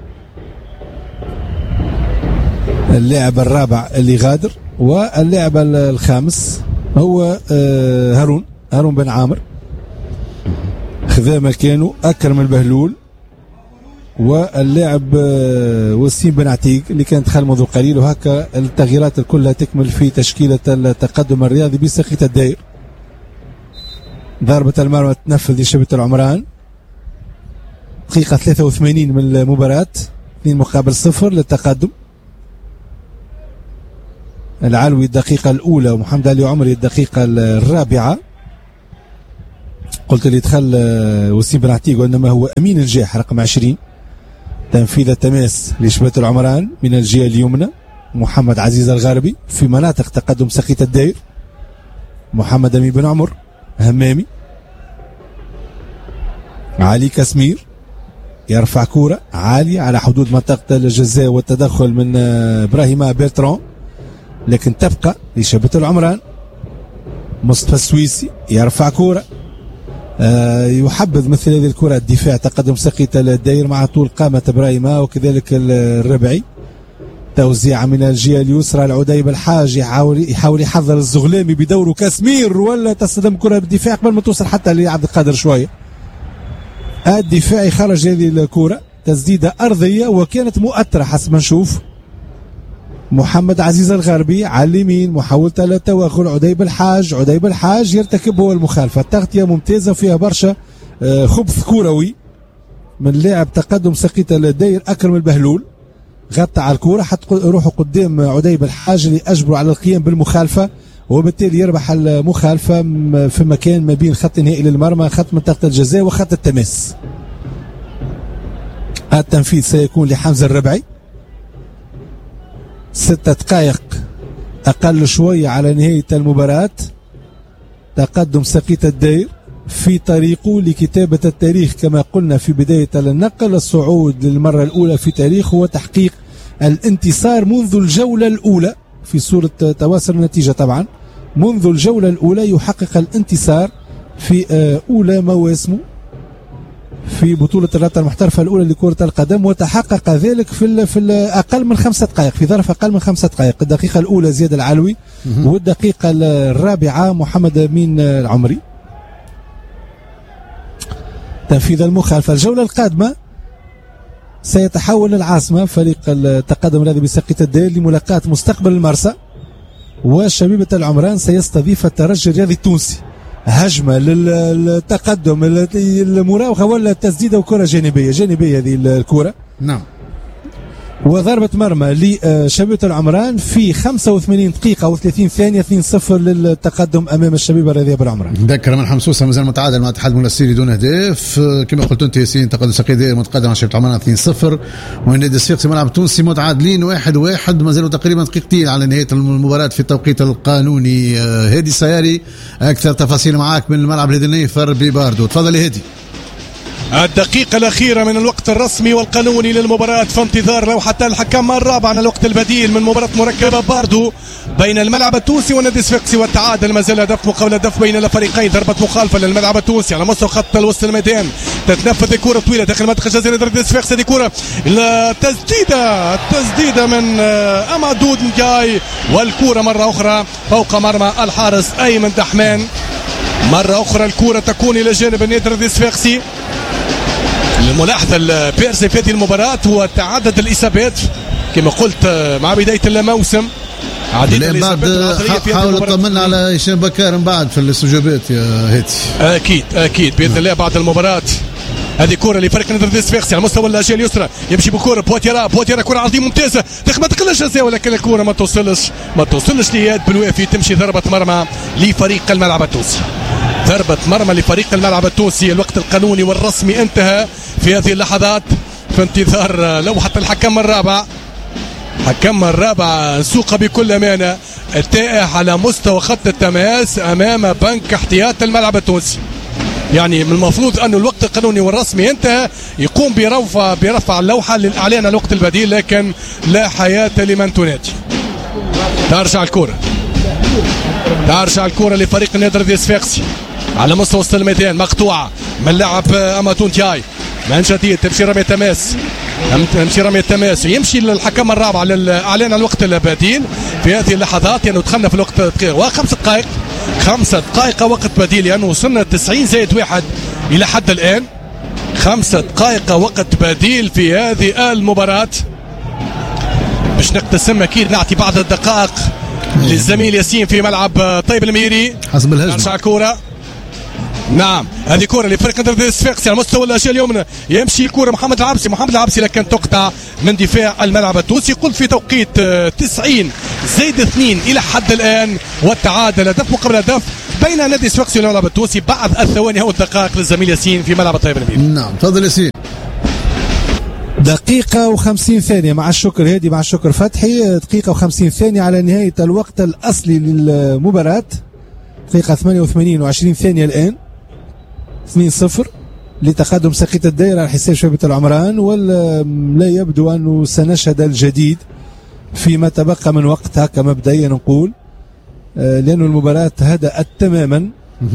اللاعب الرابع اللي غادر، واللاعب الخامس هو هارون هارون بن عامر خذا مكانه أكرم البهلول واللاعب وسيم بن عتيق اللي كان دخل منذ قليل. وهكا التغييرات كلها تكمل في تشكيلة التقدم الرياضي بساقية الدائر. ضربة المرمى تنفذ لشبيبة العمران دقيقة ثلاثة وثمانين من المباراة، اثنين مقابل صفر للتقدم. العلوي الدقيقة الأولى ومحمد علي عمري الدقيقة الرابعة. قلت اللي دخل وسيم بن عتيق وإنما هو أمين الجاح رقم عشرين. تنفيذ التماس لشبيبة العمران من الجهة اليمنى محمد عزيز الغاربي في مناطق تقدم ساقية الدائر. محمد أمين بن عمر همامي، علي كسمير يرفع كرة عالية على حدود منطقة الجزاء والتدخل من إبراهيم بيرتران، لكن تبقى لشبيبة العمران. مصطفى السويسي يرفع كرة أه يحبذ مثل هذه الكرة الدفاع تقدم ساقية الدائر مع طول قامة إبراهيم وكذلك الربعي. توزيع من الجهة اليسرى العديب الحاج يحاول يحاول يحضر الزغلامي بدوره كسمير ولا تصدم كرة بالدفاع قبل ما توصل حتى لعبد القادر شوية. الدفاع خرج هذه الكرة، تسديدة أرضية وكانت مؤثرة حسب ما نشوف. محمد عزيز الغربي على اليمين محاولة التوغل عديب الحاج، عديب الحاج يرتكب هو المخالفة. تغطية ممتازة فيها برشا خبث كروي من لاعب تقدم ساقية الدائر أكرم البهلول. غطى على الكرة حتى روحه قدام عديب الحاج اللي أجبره على القيام بالمخالفة، وبالتالي يربح المخالفة في مكان ما بين خط نهائي للمرمى، خط منطقة الجزاء وخط التماس. التنفيذ سيكون لحمزة الربعي. ستة دقائق أقل شوية على نهاية المباراة. تقدم ساقية الدائر في طريقه لكتابة التاريخ كما قلنا في بداية النقل، الصعود للمرة الأولى في تاريخه وتحقيق الانتصار منذ الجولة الأولى في صورة تواسر النتيجة. طبعا منذ الجولة الأولى يحقق الانتصار في أولى مواسمه في بطولة الرابطة المحترفة الأولى لكرة القدم، وتحقق ذلك في في أقل من خمسة دقائق، في ظرف أقل من خمسة دقائق. الدقيقة الأولى زياد العلوي والدقيقة الرابعة محمد أمين العمري. تنفيذ المخالفة. الجولة القادمة سيتحول العاصمة فريق التقدم الذي بساقية الدائر لملاقاة مستقبل المرسى، وشبيبة العمران سيستضيف الترجي الرياضي التونسي. هجمة للتقدم المراوغة ولا التسديدة وكرة جانبية جانبية هذه الكرة. نعم. وضربة مرمى لشبيبة العمران في خمسة وثمانين دقيقة وثلاثين ثانية، اثنين صفر للتقدم أمام الشبيبة الرياضية بالعمران. ذكر من حمصوصة مازال متعادل مع اتحاد منستيري دون أهداف. كما قلت أنت ياسين تقدم ساقية الدائر متقدم على شبيبة العمران اثنين صفر، والنادي الصفاقسي الملعب التونسي متعادلين واحد واحد، مازالوا تقريبا دقيقتين على نهاية المباراة في التوقيت القانوني. هادي السياري أكثر تفاصيل معاك من الملعب الهدنيفر بباردو. تفضل يا هادي. الدقيقة الأخيرة من الوقت الرسمي والقانوني للمباراة، في انتظار لوحة الحكم الرابع عن الوقت البديل من مباراة مركبة باردو بين الملعب التونسي والنادي الصفاقسي، والتعادل ما زال هدف مقابل هدف بين الفريقين. ضربة مخالفة للملعب التونسي على مستوى خط الوسط الميدان، تتنفذ كرة طويلة داخل منطقة الجزاء للنادي الصفاقسي. هذه كرة التسديدة التسديدة من أمادو نجاي، والكرة مرة أخرى فوق مرمى الحارس أيمن دحمان. مرة أخرى الكرة تكون إلى جانب النادي الصفاقسي. الملاحظة البارزة في هذه المباراة هو تعدد الإصابات كما قلت مع بداية الموسم. عديد الإصابات. حاول تطمنا على هشام بكار من بعد في الاستجابات يا هيتي. أكيد أكيد بإذن الله بعد المباراة. هذه كرة لفريق النادي الصفاقسي على مستوى الجهة اليسرى، يمشي بكرة بواتيرا بواتيرا كرة عرضية ممتازة داخل منطقة الجزاء، ولكن الكرة ما توصلش ما توصلش لياد بالوافي. تمشي ضربة مرمى لفريق الملعب التونسي. ضربة مرمى لفريق الملعب التونسي. الوقت القانوني والرسمي انتهى في هذه اللحظات في انتظار لوحة الحكم الرابع. حكم الرابع نسوق بكل أمانة التائح على مستوى خط التماس أمام بنك احتياط الملعب التونسي. يعني من المفروض أن الوقت القانوني والرسمي انتهى، يقوم برفع برفع اللوحة للإعلان عن الوقت البديل، لكن لا حياة لمن تنادي. ترجع الكرة ترجع الكرة لفريق النادي الصفاقسي على مستوى وسط الميدان، مقطوعة من لاعب أماتون تياي من جديد. تمشي رمية تماس تمشي رمية تماس يمشي للحكم الرابع للإعلان عن الوقت البديل في هذه اللحظات، يعني دخلنا في الوقت دقيقة وخمس دقائق خمسة دقائق وقت بديل، لأنه يعني وصلنا تسعين زائد واحد إلى حد الآن. خمسة دقائق وقت بديل في هذه المباراة. باش نقتسم أكيد نعطي بعض الدقائق للزميل ياسين في ملعب طيب الميري حسب الهجمة. ترجع كورة. نعم هذه كرة لفريق نادي الصفاقسي على مستوى الأجيال اليمنى. يمشي كرة محمد العبسي محمد العبسي لكن تقطع من دفاع الملعب التونسي. قلت في توقيت تسعين زائد اثنين إلى حد الآن، والتعادل هدف مقابل هدف بين نادي الصفاقسي والملعب التونسي بعد الثواني أو الدقائق للزميل ياسين في ملعب طيب الميري. نعم تفضل ياسين. دقيقة وخمسين ثانية مع الشكر هادي مع الشكر فتحي. دقيقة وخمسين ثانية على نهاية الوقت الأصلي للمباراة. دقيقة ثمانية وثمانين وعشرين ثانية الآن. اثنين صفر لتقدم ساقية الدائرة على حساب شبيبة العمران، ولا يبدو أنه سنشهد الجديد فيما تبقى من وقت هكا مبدئيا نقول، لأن المباراة هدأت تماما.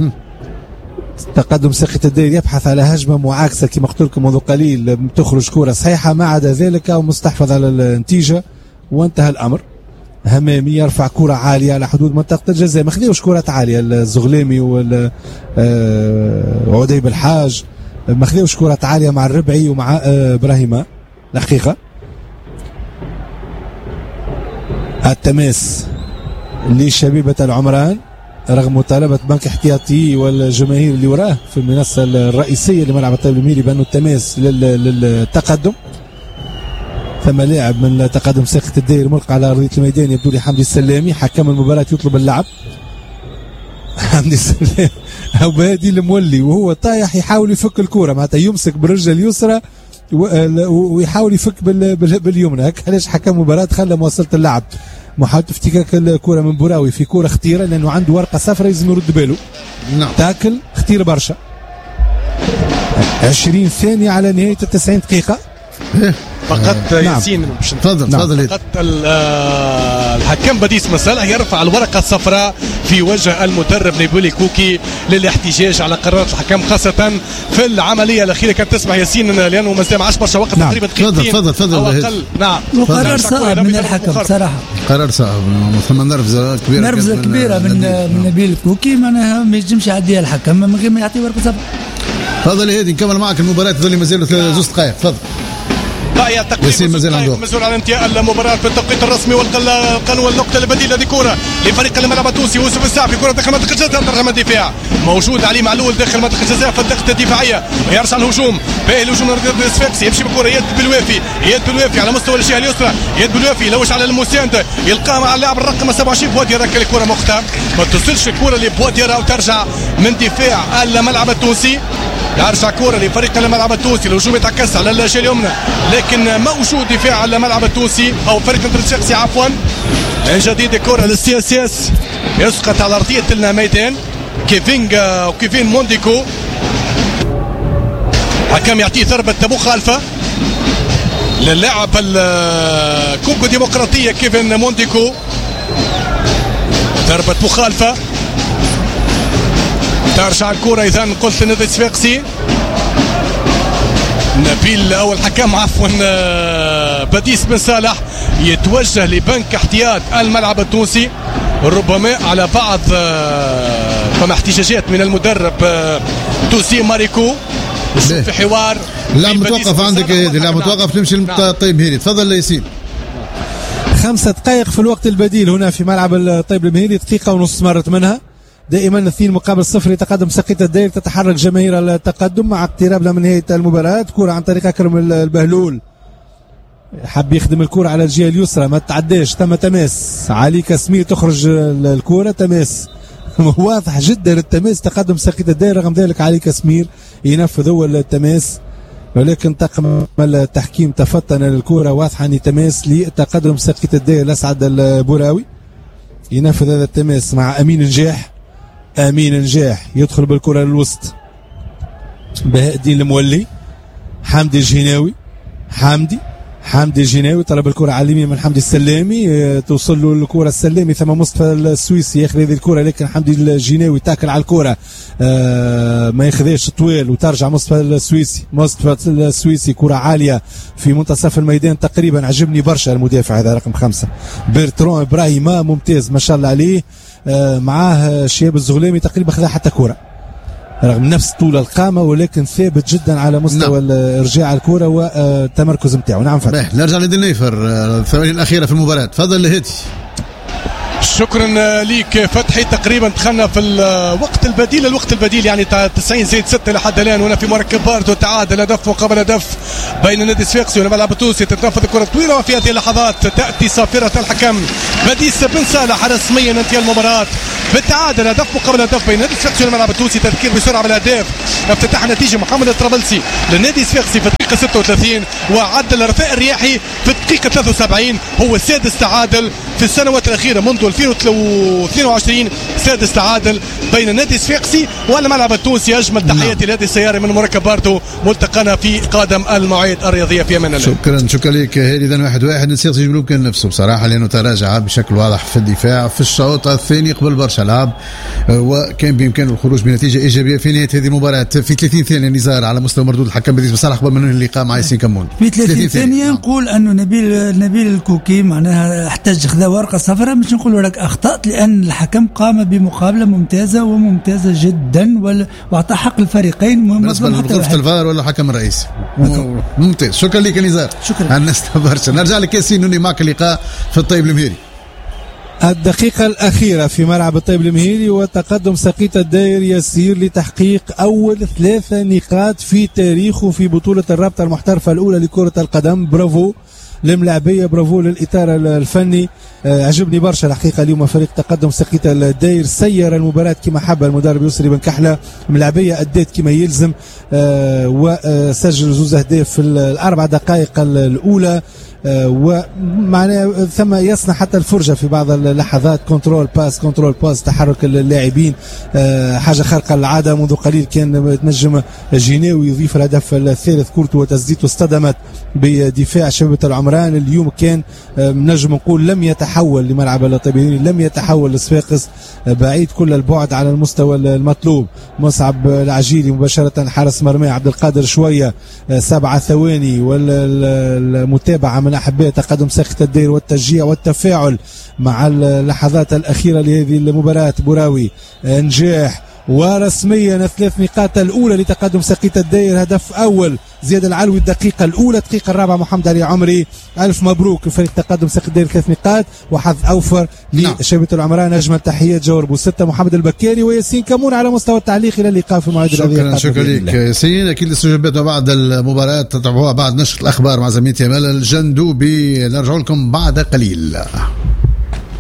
تقدم ساقية الدائرة يبحث على هجمة معاكسة كما قلت لكم منذ قليل، تخرج كرة صحيحة ما عدا ذلك ومستحفظ على النتيجة، وانتهى الأمر. همامي يرفع كرة عالية على حدود منطقة الجزاء، ما خذوش كرات عالية الزغلامي وعديب الحاج، ما خذوش كرات عالية مع الربعي ومع إبراهيم. الحقيقة التماس لشبيبة العمران رغم مطالبة بنك احتياطي والجماهير اللي وراه في المنصة الرئيسية لملعب الطيب الميري بأنه التماس للتقدم. ثم لاعب من تقدم ساقية الدائرة ملقى على أرضية الميدان، يبدو لي حمدي السلامي حكم المباراة يطلب اللعب. حمدي السلامي أو بهادي المولي وهو طايح يحاول يفك الكرة، معناتها يمسك بالرجل اليسرى ويحاول يفك باليمنى. هكا علاش حكم مباراة خلى مواصلة اللعب محاولة افتكاك الكرة من بوراوي في كرة خطيرة لأنه عنده ورقة صفراء لازم يرد باله. نعم. تاكل خطير برشا. عشرين ثانية على نهاية التسعين دقيقة. فقط ياسين تفضل تفضل. فقط الحكم بديس مسألة يرفع الورقة الصفراء في وجه المدرب نيبولي كوكي للاحتجاج على قرارات الحكم، خاصة في العملية الأخيرة. كانت تسمح ياسين لأنه ما عادش برشا وقت. نعم. تقريبا تفضل تفضل تفضل. نعم. وقرار صعب من الحكم صراحة، قرار صعب ثم نرفزة كبيرة نرفزة كبيرة من من نبيل كوكي، معناها ما يجمش يعديها الحكم من غير ما يعطي ورقة صفراء. تفضل هادي نكمل معك المباراة، تظل مازالوا زوج دقائق. تفضل باقي تقريبا مسؤول عن انتهاء المباراة في التوقيت الرسمي والقانون. النقطة البديلة هذه كرة لفريق الملعب التونسي. يوسف السعفي كرة داخل منطقة الجزاء ترجم الدفاع، موجود علي معلول داخل منطقة الجزاء في الضغط الدفاعية، يرجع الهجوم باهي الهجوم الصفاقسي. يمشي بكرة يد بالوافي يد بالوافي على مستوى الجهة اليسرى، يد بالوافي يلوش على المساند يلقاه مع اللاعب الرقم سبعة وعشرين بواديرا. الكرة مختار ما توصلش الكرة لبواديرا وترجع من دفاع الملعب التونسي. يرجع كرة لفريق الملعب التونسي، الهجوم يتعكس على الجهة اليمنى لكن موجود دفاع الملعب التونسي او فريق الصفاقسي عفوا. من جديد كرة للسي اس اس يسقط على ارضية الميدان. كيفين وكيفين مونديكو حكم يعطيه ضربة مخالفة للاعب الكونغو ديمقراطية كيفين مونديكو، ضربة مخالفة. ترجع الكرة اذا قلت لنادي الصفاقسي. نبيل او الحكم عفوا بديس بن صالح يتوجه لبنك احتياط الملعب التونسي، ربما على بعض فما احتجاجات من المدرب توسي ماريكو في حوار. لا متوقف عندك هذه، لا متوقف تمشي للطيب هيري. تفضل ياسين. خمسة دقائق في الوقت البديل هنا في ملعب الطيب المهيري، دقيقة ونص مرت منها. دائما اثنين مقابل صفر يتقدم ساقية الدائرة، تتحرك جماهير التقدم مع اقترابنا من نهاية المباراة. كرة عن طريق أكرم البهلول، حب يخدم الكرة على الجهة اليسرى ما تعداش، تم تماس علي كسمير تخرج الكرة تماس واضح جدا التماس، تقدم ساقية الدائرة. رغم ذلك علي كسمير ينفذ هو التماس، ولكن طاقم التحكيم تفطن الكرة، واضحة أن تماس لتقدم ساقية الدائرة. الأسعد البوراوي ينفذ هذا التماس مع أمين نجاح. امين نجاح يدخل بالكره للوسط، بهاء الدين المولي، حمدي الجناوي، حمدي حمدي الجناوي طلب الكره على اليمين من حمدي السلامي، توصل له الكره السلامي ثم مصطفى السويسي ياخذ هذه الكره، لكن حمدي الجناوي تاكل على الكره آه ما ياخذهاش طويل وترجع مصطفى السويسي. مصطفى السويسي كره عاليه في منتصف الميدان تقريبا. عجبني برشا المدافع هذا رقم خمسه بيرترون ابراهيم، ممتاز ما شاء الله عليه. آه معاه شياب الزغلامي تقريبا خذا حتى كرة رغم نفس طول القامة ولكن ثابت جدا على مستوى نعم. ارجاع الكرة والتمركز نتاعو. نعم فتح. نرجع لدنيفر الثواني الأخيرة في المباراة. تفضل لهدي. شكرا ليك فتحي. تقريبا دخلنا في الوقت البديل الوقت البديل يعني تسعين زائد ستة لحد الان هنا في مركب باردو. تعادل هدف مقابل هدف بين نادي صفاقسي والملعب التونسي. تتنفذ الكره الطويله وفي هذه اللحظات تاتي صافره الحكم بديس بن صالح رسميا انتهى المباراه بالتعادل هدف مقابل هدف بين نادي صفاقسي والملعب التونسي. تذكير بسرعه بالاهداف. افتتاح النتيجه محمد الطرابلسي للنادي الصفاقسي في الدقيقه ستة وثلاثين وعدل رفاء الرياحي في الدقيقه ثلاثة وسبعين. هو سادس تعادل في السنوات الاخيره منذ ألفين واثنين وعشرين. سادس تعادل بين النادي الصفاقسي والملعب التونسي. اجمل تحياتي لهذه السياره من مركب باردو ملتقانا في قادم المواعيد الرياضيه في امان الله. شكرا شكرا لك هادي. اذا واحد واحد الصفاقسي يجيب كان نفسه بصراحه لانه تراجع بشكل واضح في الدفاع في الشوط الثاني قبل برشا لعب وكان بامكانه الخروج بنتيجه ايجابيه في نهايه هذه المباراه. في ثلاثين ثانيه نزار على مستوى مردود الحكم بديس بصالح قبل من اللقاء مع ياسين كمون. في ثلاثين ثانيه نقول انه نبيل نبيل الكوكي معناها احتاج خذا ورقه صفراء مش نقول لك اخطات لان الحكم قام بمقابله ممتازه وممتازه جدا واعطى حق الفريقين. بالنسبه لغرفه الفار ولا الحكم الرئيسي ممتاز. شكرا لك نزار. شكرا الناس برشا. نرجع لك ياسين نوني معك اللقاء في الطيب المهيري. الدقيقة الأخيرة في ملعب الطيب المهيري وتقدم سقيط الداير يسير لتحقيق أول ثلاثة نقاط في تاريخه في بطولة الرابطة المحترفة الأولى لكرة القدم. برافو للملاعبية برافو للإطار الفني. عجبني برشا الحقيقة اليوم فريق تقدم سقيط الداير سير المباراة كما حب المدرب يسري بن كحلة. ملاعبية أدت كما يلزم وسجل زوز أهداف في الأربع دقائق الأولى ومعناه ثم يصنع حتى الفرجة في بعض اللحظات. كنترول باس كنترول باس تحرك اللاعبين حاجة خارقة للعادة. منذ قليل كان تنجم جيناوي يضيف الهدف الثالث كورته وتسديد واصطدمت بدفاع شبيبة العمران. اليوم كان نجم نقول لم يتحول لملعب الطبيعي لم يتحول لصفاقس بعيد كل البعد على المستوى المطلوب. مصعب العجيلي مباشرة حارس مرمى عبد القادر شوية سبعة ثواني والمتابعة من أحباء تقدم ساقط الدير والتشجيع والتفاعل مع اللحظات الأخيرة لهذه المباراة. براوي نجاح ورسميا الثلاث نقاط الأولى لتقدم سقيط الداير. هدف أول زياد العلوي الدقيقة الأولى. الدقيقة الرابعة محمد علي عمري. ألف مبروك فريق تقدم سقيط الداير ثلاث نقاط وحظ أوفر لشبيبة العمران. أجمل تحيات جوهر بوستة محمد البكاري وياسين كمون على مستوى التعليق. إلى اللقاء في موعد الرياضية. شكرا شكرا لك ياسين. أكيد الاستجابات بعد المباراة تتابعوها بعد نشر الأخبار مع زميلتي أمال الجندوبي. نرجع لكم بعد قليل.